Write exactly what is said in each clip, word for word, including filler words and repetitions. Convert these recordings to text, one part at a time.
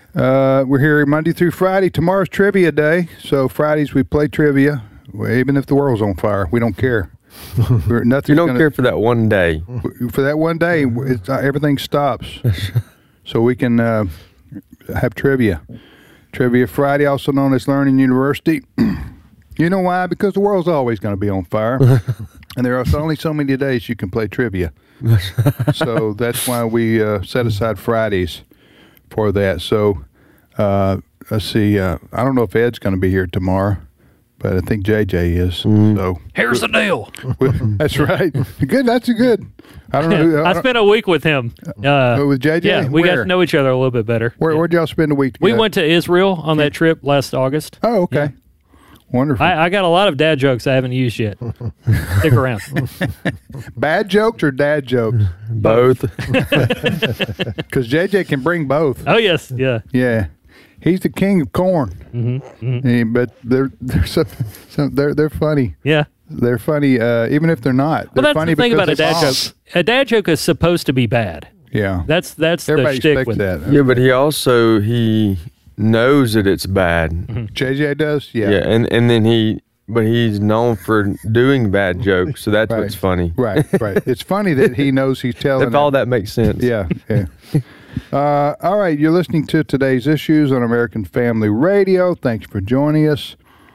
Uh, we're here Monday through Friday. Tomorrow's trivia day, so Fridays we play trivia. Well, even if the world's on fire, we don't care. We're, you don't gonna, care for that one day. For that one day, it's, uh, everything stops, so we can uh, have trivia. Trivia Friday, also known as Learning University. You know why? Because the world's always going to be on fire, and there are only so many days you can play trivia. So that's why we uh, set aside Fridays for that. So uh, let's see. Uh, I don't know if Ed's going to be here tomorrow, but I think J J is. Mm. So here's the deal. That's right. Good. That's a good. I don't know. Who, I, I spent a week with him. Uh, with J J. Yeah, we Where? got to know each other a little bit better. Where? Yeah. Where'd y'all spend a week together? We went to Israel on that trip last August. Oh, okay. Yeah. Wonderful. I, I got a lot of dad jokes I haven't used yet. Stick around. Bad jokes or dad jokes? Both. Because J J can bring both. Oh, yes. Yeah. Yeah. He's the king of corn. Mm-hmm, mm-hmm. Yeah, but they're they're so, so they're they're funny. Yeah. They're funny, uh, even if they're not. They're well, that's funny the thing about a dad bomb. joke. A dad joke is supposed to be bad. Yeah. That's that's Everybody the shtick expects with that. Yeah, but he also he knows that it's bad. Mm-hmm. J J does. Yeah. Yeah, and and then he. But he's known for doing bad jokes, so that's right. what's funny. Right, right. It's funny that he knows he's telling. If all that makes sense. Yeah, yeah. uh, all right, you're listening to Today's Issues on American Family Radio. Thanks for joining us.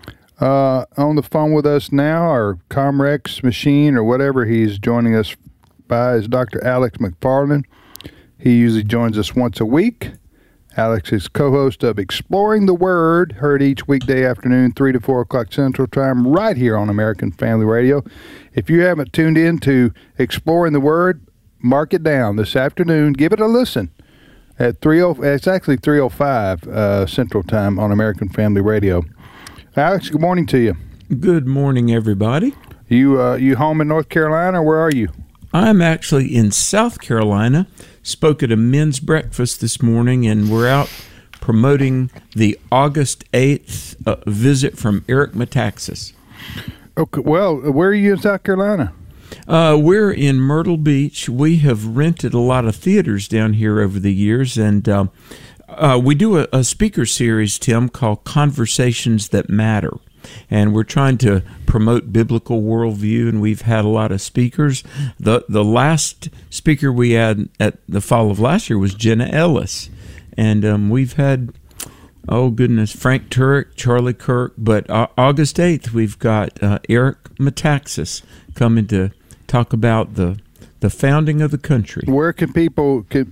Uh, on the phone with us now, or Comrex machine, or whatever he's joining us by, is Doctor Alex McFarland. He usually joins us once a week. Alex is co-host of Exploring the Word, heard each weekday afternoon, three to four o'clock Central Time, right here on American Family Radio. If you haven't tuned in to Exploring the Word, mark it down this afternoon. Give it a listen at three oh. It's actually three oh five uh, Central Time on American Family Radio. Alex, good morning to you. Good morning, everybody. You uh, you home in North Carolina, or where are you? I'm actually in South Carolina. Spoke at a men's breakfast this morning, and we're out promoting the August eighth uh, visit from Eric Metaxas. Okay, well, where are you in South Carolina? Uh, we're in Myrtle Beach. We have rented a lot of theaters down here over the years, and uh, uh, we do a, a speaker series, Tim, called Conversations That Matter. And we're trying to promote biblical worldview, and we've had a lot of speakers. The the last speaker we had at the fall of last year was Jenna Ellis. And um, we've had, oh goodness, Frank Turek, Charlie Kirk. But uh, August eighth, we've got uh, Eric Metaxas coming to talk about the the founding of the country. Where can people, can,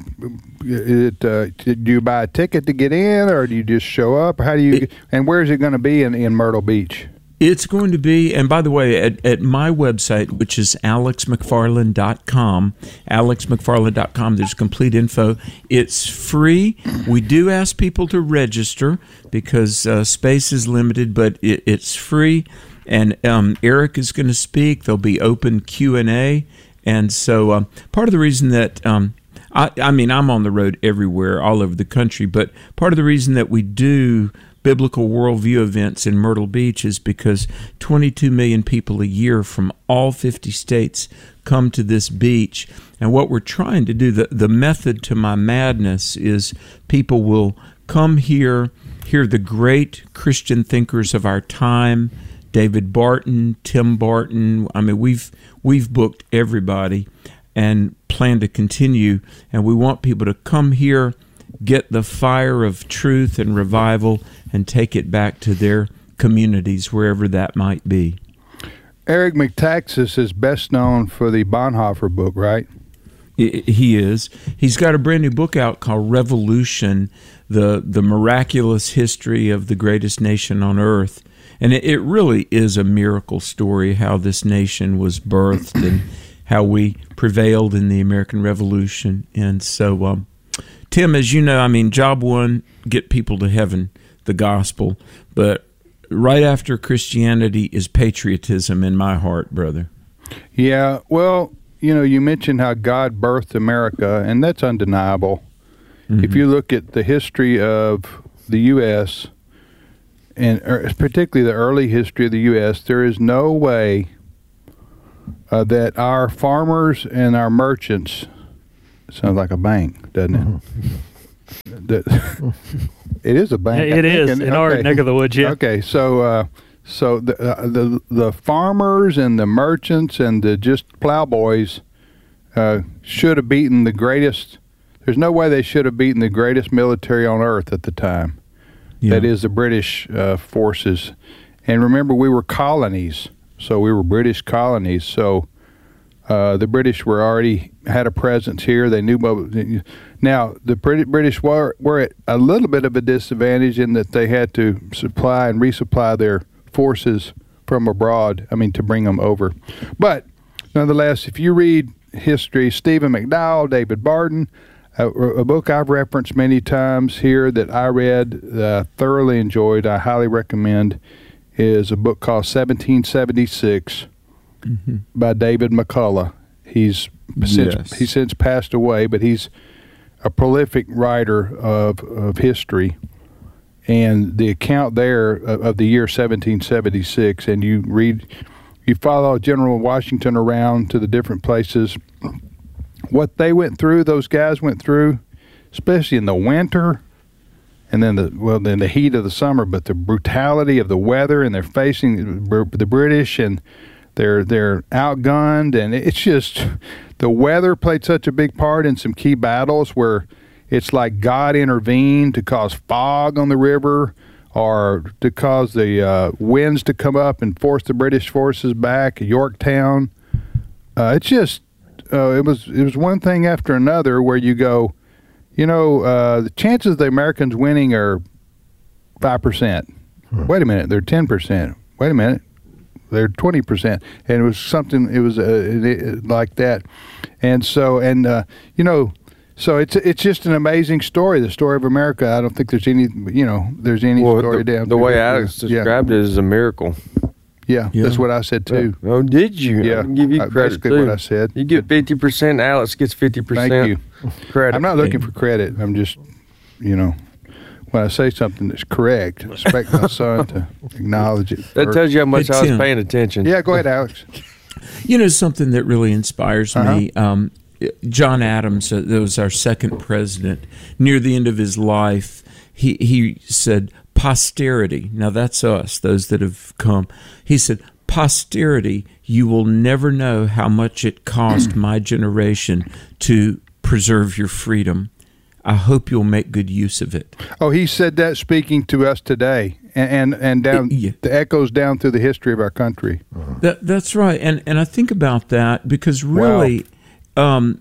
it, uh, do you buy a ticket to get in, or do you just show up? How do you, it, and where is it going to be in, in Myrtle Beach? It's going to be, and by the way, at, at my website, which is alex mcfarland dot com, alex mcfarland dot com, there's complete info. It's free. We do ask people to register because uh, space is limited, but it, it's free. And um, Eric is going to speak. There'll be open Q and A. And so um, part of the reason that, um, I, I mean, I'm on the road everywhere, all over the country, but part of the reason that we do biblical worldview events in Myrtle Beach is because twenty-two million people a year from all fifty states come to this beach. And what we're trying to do, the, the method to my madness is people will come here, hear the great Christian thinkers of our time, David Barton, Tim Barton. I mean, we've we've booked everybody and plan to continue. And we want people to come here, get the fire of truth and revival, and take it back to their communities, wherever that might be. Eric Metaxas is best known for the Bonhoeffer book, right? He is. He's got a brand new book out called Revolution, the the miraculous history of the greatest nation on earth. And it, it really is a miracle story, how this nation was birthed and how we prevailed in the American Revolution. And so, um, Tim, as you know, I mean, job one, get people to heaven, the gospel. But right after Christianity is patriotism in my heart, brother. Yeah, well, you know, you mentioned how God birthed America, and that's undeniable. Mm-hmm. If you look at the history of the U S, and particularly the early history of the U S, there is no way uh, that our farmers and our merchants, sounds like a bank, doesn't it? the, it is a bank. I It think, is and- in our okay. neck of the woods. Yeah. Okay, so uh, so the, uh, the the farmers and the merchants and the just plowboys uh, should have beaten the greatest. There's no way they should have beaten the greatest military on earth at the time. Yeah. That is the British uh, forces. And remember, we were colonies, so we were British colonies. So uh, the British were already had a presence here. They knew what. Now the Brit- British were were at a little bit of a disadvantage in that they had to supply and resupply their forces from abroad. I mean, to bring them over. But nonetheless, if you read history, Stephen McDowell, David Barton. A, a book I've referenced many times here that I read, uh, thoroughly enjoyed, I highly recommend, is a book called seventeen seventy-six Mm-hmm. by David McCullough. He's since Yes. he's since passed away, but he's a prolific writer of of history. And the account there of, of the year seventeen seventy-six, and you read, you follow General Washington around to the different places. What they went through, those guys went through, especially in the winter, and then the well, then the heat of the summer. But the brutality of the weather, and they're facing the British, and they're they're outgunned, and it's just the weather played such a big part in some key battles where it's like God intervened to cause fog on the river, or to cause the uh, winds to come up and force the British forces back at Yorktown. Uh, it's just. Uh, it was it was one thing after another where you go, you know, uh, the chances of the Americans winning are five percent. Hmm. Wait a minute, they're ten percent. Wait a minute, they're twenty percent. And it was something, it was uh, like that. And so, and, uh, you know, so it's it's just an amazing story, the story of America. I don't think there's any, you know, there's any Well, story the, down the through way there. Alex described it is a miracle. Yeah, Yeah. that's what I said too. Oh, did you? Yeah, I can give you uh, credit basically too. what I said. You get fifty percent. Alex gets fifty percent. Thank you. Credit. I'm not looking for credit. I'm just, you know, when I say something that's correct, I expect my son to acknowledge it. That first. tells you how much Hey, I was Tim. paying attention. Yeah, go ahead, Alex. You know, something that really inspires Uh-huh. me, um, John Adams, uh, that was our second president, near the end of his life, he, he said, posterity, now that's us, those that have come, he said, posterity, you will never know how much it cost my generation to preserve your freedom. I hope you'll make good use of it. Oh, he said that speaking to us today, and and, and down Yeah. the echoes down through the history of our country. That, that's right, and and I think about that because really, um,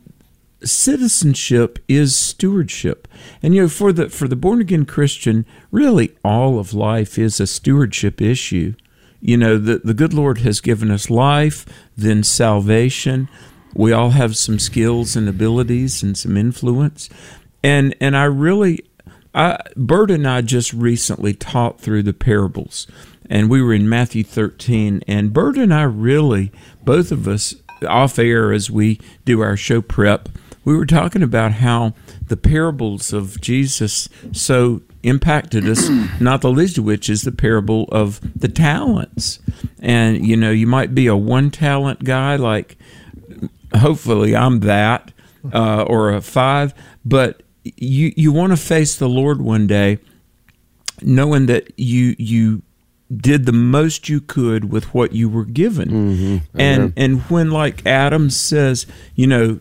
citizenship is stewardship, and you know, for the for the born again Christian, really all of life is a stewardship issue. You know, the the good Lord has given us life, then salvation. We all have some skills and abilities and some influence, and and I really. I, Bert and I just recently taught through the parables, and we were in Matthew thirteen, and Bert and I really, both of us, off air as we do our show prep, we were talking about how the parables of Jesus so impacted us, not the least of which is the parable of the talents. And, you know, you might be a one-talent guy, like hopefully I'm that, uh, or a five, but you you want to face the Lord one day knowing that you you did the most you could with what you were given. Mm-hmm. And Uh-huh. and when, like Adam says, you know,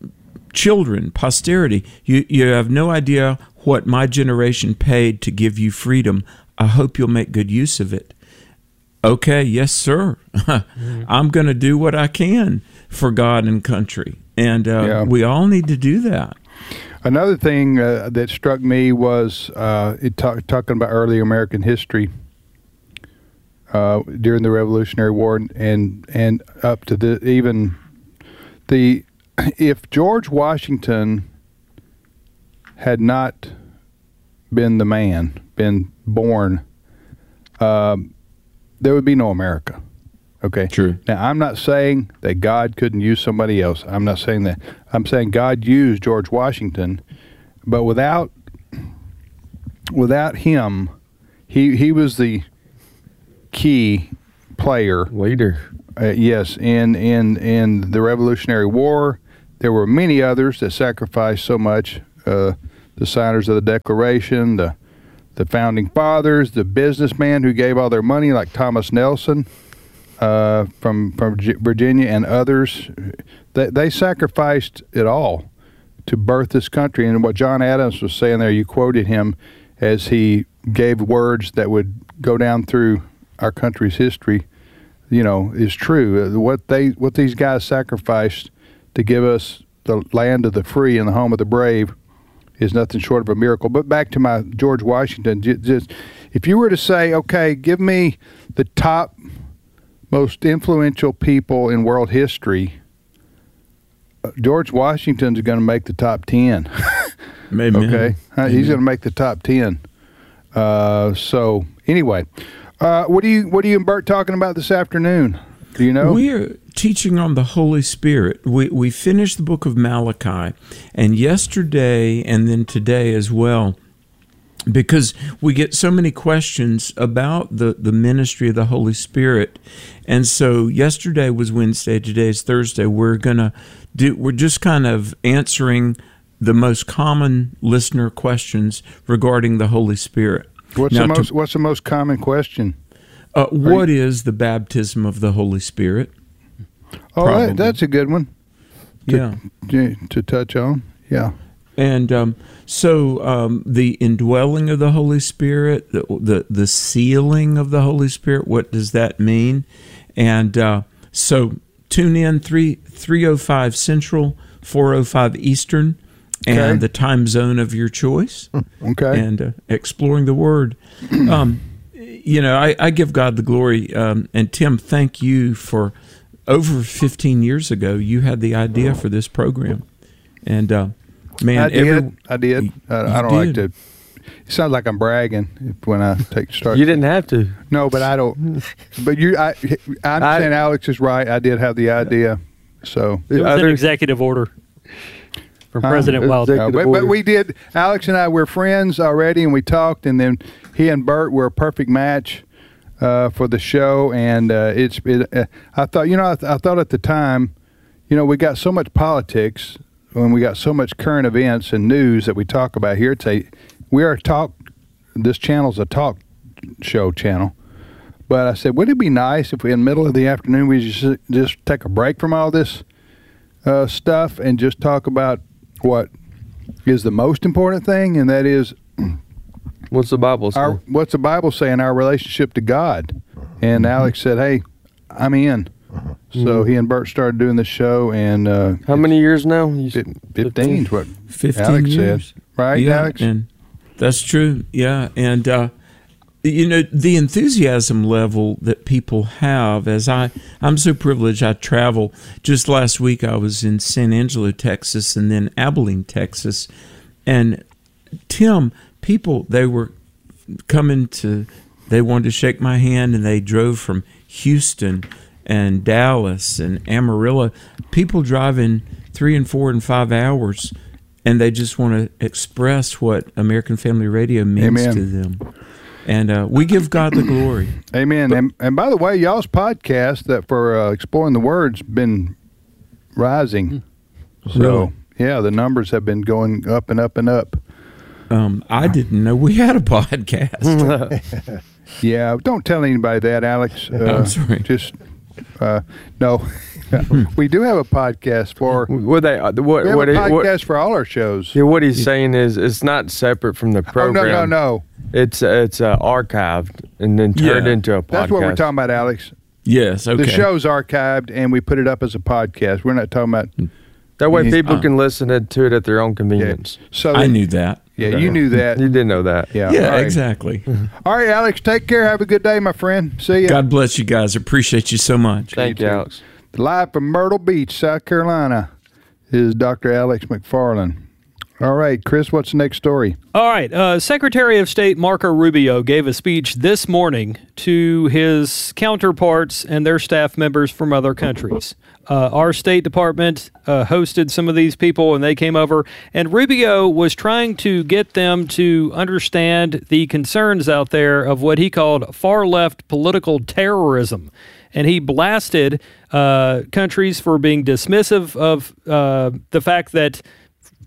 children, posterity, you, you have no idea what my generation paid to give you freedom. I hope you'll make good use of it. Okay, yes, sir. mm-hmm. I'm going to do what I can for God and country. And uh, Yeah. we all need to do that. Another thing uh, that struck me was uh, it talk, talking about early American history uh, during the Revolutionary War, and and up to the even the if George Washington had not been the man, been born, um, there would be no America. Okay. True. Now, I'm not saying that God couldn't use somebody else. I'm not saying that. I'm saying God used George Washington, but without without him, he he was the key player. Leader. Uh, yes, in in in the Revolutionary War, there were many others that sacrificed so much. Uh, the signers of the Declaration, the the founding fathers, the businessmen who gave all their money, like Thomas Nelson uh, from from Virginia and others. They, they sacrificed it all to birth this country. And what John Adams was saying there, you quoted him as he gave words that would go down through our country's history, you know, is true. What they, what these guys sacrificed to give us the land of the free and the home of the brave is nothing short of a miracle. But back to my George Washington, just if you were to say, okay, give me the top most influential people in world history, George Washington's going to make the top ten. Maybe. Okay, uh, he's going to make the top ten. Uh, so anyway, uh, what do you what are you and Bert talking about this afternoon? Do you know? We're teaching on the Holy Spirit. We we finished the book of Malachi, and yesterday and then today as well, because we get so many questions about the, the ministry of the Holy Spirit. And so yesterday was Wednesday, today is Thursday. We're gonna do we're just kind of answering the most common listener questions regarding the Holy Spirit. What's now, the most to, what's the most common question? Uh, what you, is the baptism of the Holy Spirit? Oh, that, that's a good one. To, Yeah. To, to touch on. Yeah. And um, so um, the indwelling of the Holy Spirit, the, the the sealing of the Holy Spirit, what does that mean? And uh, so tune in three three oh five Central, four oh five Eastern, and Okay. the time zone of your choice. Okay. And uh, exploring the Word. Um, you know, I, I give God the glory. Um, and Tim, thank you for over fifteen years ago, you had the idea for this program. And uh, man, I did. every, I did. You- I, you I don't like did. to. It sounds like I'm bragging if, when I take start. You didn't have to. No, but I don't. But you, I, I understand. Alex is right. I did have the idea. So, It was an Others- executive order from Huh? President Wilder. uh, but, but we did. Alex and I were friends already, and we talked. And then he and Bert were a perfect match uh, for the show. And uh, it's. It, uh, I thought, you know, I, th- I thought at the time, you know, we got so much politics when we got so much current events and news that we talk about here. It's a we are a talk. This channel's a talk show channel. But I said, would it be nice if we, in the middle of the afternoon, we just just take a break from all this uh, stuff and just talk about what is the most important thing, and that is What's the Bible say? our what's the Bible saying, our relationship to God. And Alex said, hey, I'm in. So he and Bert started doing the show, and uh, How many years now? You fif- said fifteen is what fifteen Alex years. said. Right, yeah, Alex? And that's true. Yeah. And, uh, you know, the enthusiasm level that people have, as I, I'm so privileged I travel. Just last week I was in San Angelo, Texas, and then Abilene, Texas. And Tim, people, they were coming to, they wanted to shake my hand, and they drove from Houston and Dallas and Amarillo. People driving three and four and five hours, and they just want to express what American Family Radio means Amen. to them. And uh, we give God the glory. Amen. and, and by the way, y'all's podcast that for uh, Exploring the Word's been rising. So, Really? yeah, the numbers have been going up and up and up. Um, I didn't know we had a podcast. Yeah, don't tell anybody that, Alex. Uh, I'm sorry. Just, uh, no. We do have a podcast for, we what they uh, what have what, a he- what, podcast for all our shows. yeah, what he's saying is it's not separate from the Oh, program. no, no, no. It's it's uh, archived and then turned Yeah. into a podcast. That's what we're talking about, Alex. Yes, okay. The show's archived, and we put it up as a podcast. We're not talking about, That way people Uh. can listen to it at their own convenience. so I that- knew that. Yeah, you knew that. You didn't know that. Yeah, Yeah, all right. exactly. All right, Alex, take care. Have a good day, my friend. See ya. God bless you guys. Appreciate you so much. Thank you, too. Alex. Live from Myrtle Beach, South Carolina, is Doctor Alex McFarland. All right, Chris, what's the next story? All right. Uh, Secretary of State Marco Rubio gave a speech this morning to his counterparts and their staff members from other countries. Uh, our State Department uh, hosted some of these people, and they came over. And Rubio was trying to get them to understand the concerns out there of what he called far-left political terrorism. And he blasted uh, countries for being dismissive of uh, the fact that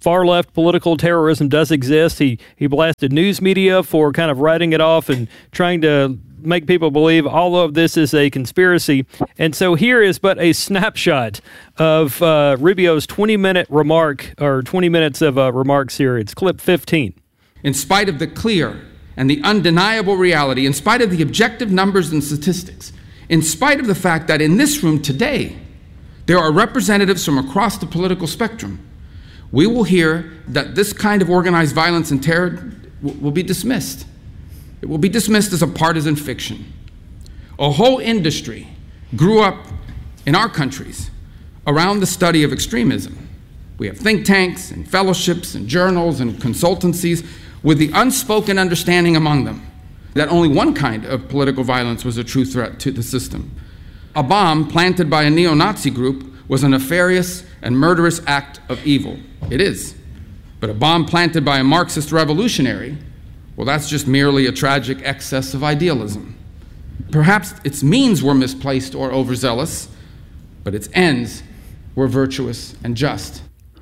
far left political terrorism does exist. He he blasted news media for kind of writing it off and trying to make people believe all of this is a conspiracy. And so here is but a snapshot of uh, Rubio's twenty-minute remark, or twenty minutes of uh, remarks here. It's clip fifteen. In spite of the clear and the undeniable reality, in spite of the objective numbers and statistics, in spite of the fact that in this room today, there are representatives from across the political spectrum, we will hear that this kind of organized violence and terror w- will be dismissed. It will be dismissed as a partisan fiction. A whole industry grew up in our countries around the study of extremism. We have think tanks and fellowships and journals and consultancies with the unspoken understanding among them that only one kind of political violence was a true threat to the system. A bomb planted by a neo-Nazi group was a nefarious and murderous act of evil. It is. But a bomb planted by a Marxist revolutionary, well, that's just merely a tragic excess of idealism. Perhaps its means were misplaced or overzealous, but its ends were virtuous and just.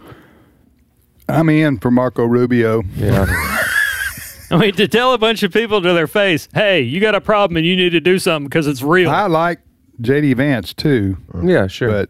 I'm in for Marco Rubio. Yeah. I mean, to tell a bunch of people to their face, hey, you got a problem and you need to do something because it's real. I like J D Vance, too. Yeah, sure. But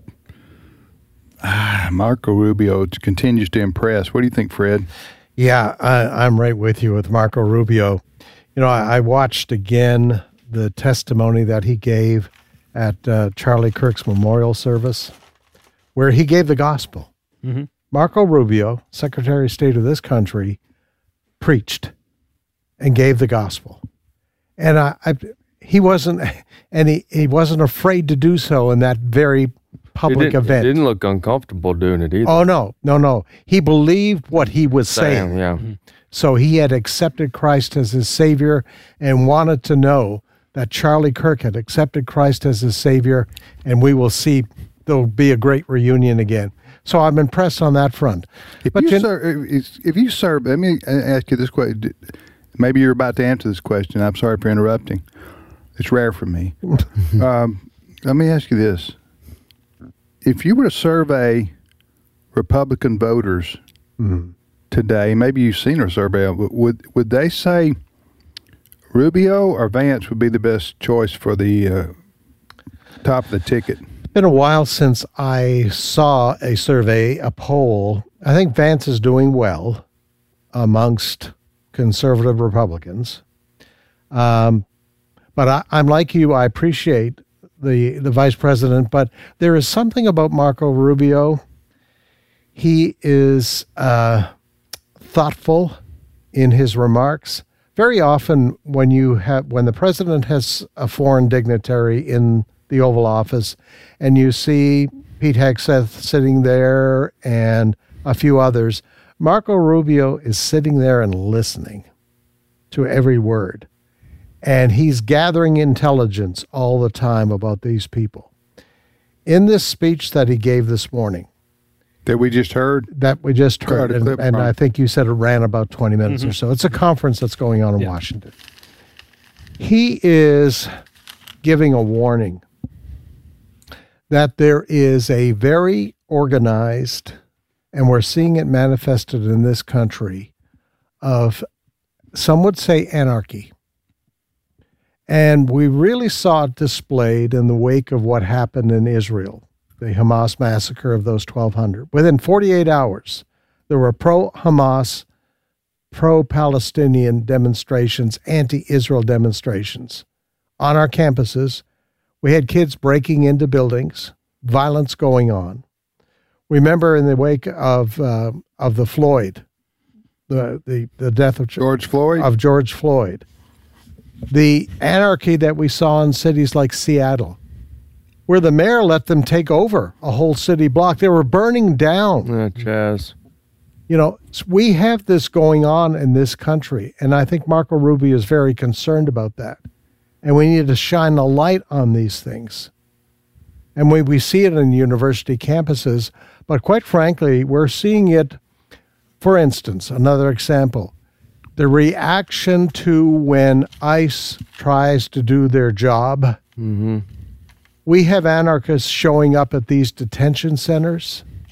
ah, Marco Rubio continues to impress. What do you think, Fred? Yeah, I, I'm right with you with Marco Rubio. You know, I, I watched again the testimony that he gave at uh, Charlie Kirk's memorial service, where he gave the gospel. Mm-hmm. Marco Rubio, Secretary of State of this country, preached and gave the gospel. And I, I he wasn't, and he, he wasn't afraid to do so in that very public it didn't, event. It didn't look uncomfortable doing it either. Oh, no, no, no. He believed what he was saying. Damn, yeah. Mm-hmm. So he had accepted Christ as his Savior and wanted to know that Charlie Kirk had accepted Christ as his Savior, and we will see there'll be a great reunion again. So I'm impressed on that front. If But you you- serve, if if you serve, let me ask you this question. Maybe you're about to answer this question. I'm sorry for interrupting. It's rare for me. um, let me ask you this. If you were to survey Republican voters Mhm. today, maybe you've seen a survey, would would they say Rubio or Vance would be the best choice for the uh, top of the ticket? Been a while since I saw a survey, a poll. I think Vance is doing well amongst conservative Republicans. Um, but I, I'm like you, I appreciate the, the vice president, but there is something about Marco Rubio. He is uh, thoughtful in his remarks. Very often when you have when the president has a foreign dignitary in the Oval Office, and you see Pete Hegseth sitting there and a few others, Marco Rubio is sitting there and listening to every word. And he's gathering intelligence all the time about these people. In this speech that he gave this morning, That we just heard? that we just Heard heard, a and, clip and from. I think you said it ran about twenty minutes or so. It's a conference that's going on in Yeah. Washington. He is giving a warning that there is a very organized, and we're seeing it manifested in this country, of some would say anarchy. And we really saw it displayed in the wake of what happened in Israel, the Hamas massacre of those twelve hundred. Within forty-eight hours, there were pro-Hamas, pro-Palestinian demonstrations, anti-Israel demonstrations on our campuses. We had kids breaking into buildings, violence going on. Remember in the wake of uh, of the Floyd, the, the, the death of George Floyd? of George Floyd, the anarchy that we saw in cities like Seattle, where the mayor let them take over a whole city block. They were burning down. Yeah, Chaz. You know, we have this going on in this country, and I think Marco Rubio is very concerned about that. And we need to shine a light on these things. And we, we see it in university campuses, but quite frankly, we're seeing it, for instance, another example, the reaction to when ICE tries to do their job. Mm-hmm. We have anarchists showing up at these detention centers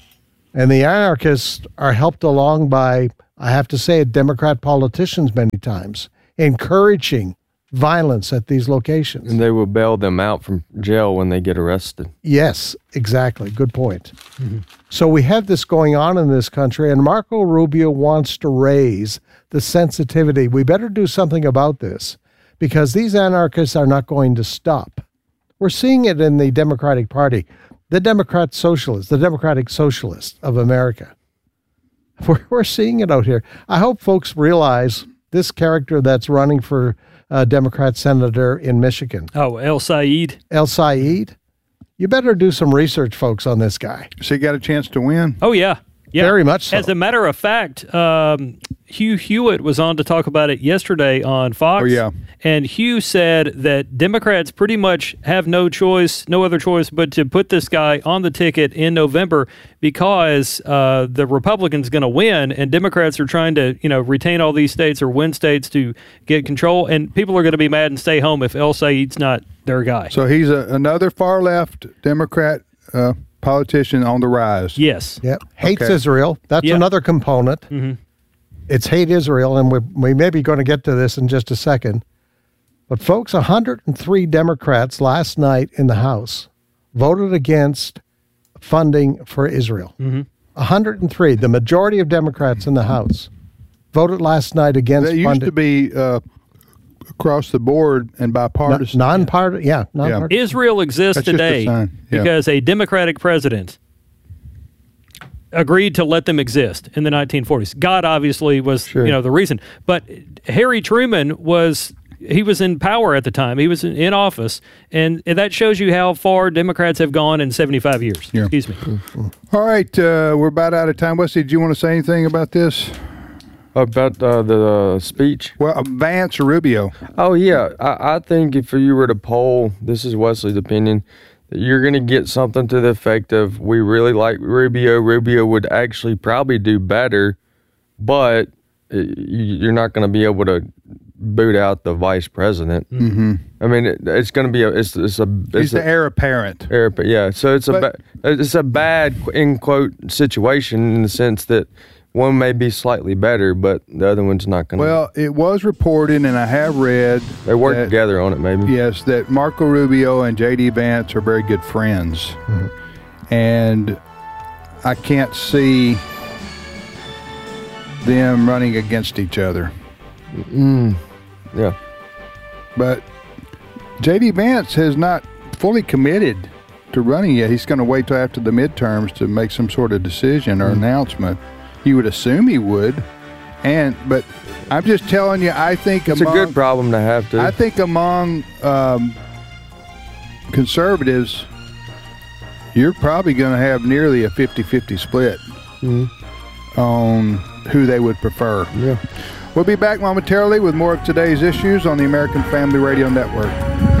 And the anarchists are helped along by, I have to say it, Democrat politicians many times, encouraging violence at these locations. And they will bail them out from jail when they get arrested. Yes, exactly. Good point. Mm-hmm. So we have this going on in this country, and Marco Rubio wants to raise the sensitivity. We better do something about this because these anarchists are not going to stop. We're seeing it in the Democratic Party, the Democrat Socialists, the Democratic Socialists of America. We're, we're seeing it out here. I hope folks realize this character that's running for uh, Democrat senator in Michigan. Oh, El Said. El Said. You better do some research, folks, on this guy. So he got a chance to win? Oh, yeah. Yeah. Very much so. As a matter of fact, um, Hugh Hewitt was on to talk about it yesterday on Fox. Oh, yeah. And Hugh said that Democrats pretty much have no choice, no other choice but to put this guy on the ticket in November because uh, the Republicans going to win and Democrats are trying to, you know, retain all these states or win states to get control. And people are going to be mad and stay home if El Said's not their guy. So he's a, another far-left Democrat uh politician on the rise. Yes. Yep. Hates Okay. Israel. That's Yep. another component. Mm-hmm. It's hate Israel, and we, we may be going to get to this in just a second. But folks, one hundred three Democrats last night in the House voted against funding for Israel. Mm-hmm. one hundred three, the majority of Democrats in the House, voted last night against That used funding. to be uh, across the board and bipartisan. Non-partisan, yeah, non-partisan. Israel exists That's just a today sign. Yeah. because a Democratic president agreed to let them exist in the nineteen forties. God obviously was, Sure. you know, the reason. But Harry Truman was he was in power at the time. He was in, in office, and, and that shows you how far Democrats have gone in seventy-five years. Yeah. Excuse me. All right, uh, we're about out of time. Wesley, do you want to say anything about this? About uh, the uh, speech? Well, uh, Vance or Rubio? Oh, yeah. I, I think if you were to poll, this is Wesley's opinion, that you're going to get something to the effect of, we really like Rubio. Rubio would actually probably do better, but it, you, you're not going to be able to boot out the vice president. Mm-hmm. I mean, it, it's going to be a, it's, it's a, it's He's a, the heir apparent. Heir apparent, yeah. So it's a, But- ba- it's a bad, in quote, situation in the sense that one may be slightly better, but the other one's not going to. Well, it was reported, and I have read. They work that- together on it, maybe. Yes, that Marco Rubio and J D. Vance are very good friends. Mm-hmm. And I can't see them running against each other. Mm, yeah. But J D. Vance has not fully committed to running yet. He's going to wait till after the midterms to make some sort of decision or Mm-hmm. announcement. You would assume he would. And but I'm just telling you, I think It's among, a good problem to have, too. I think among um, conservatives, you're probably going to have nearly a fifty-fifty split Mhm. on who they would prefer. Yeah. We'll be back momentarily with more of today's issues on the American Family Radio Network.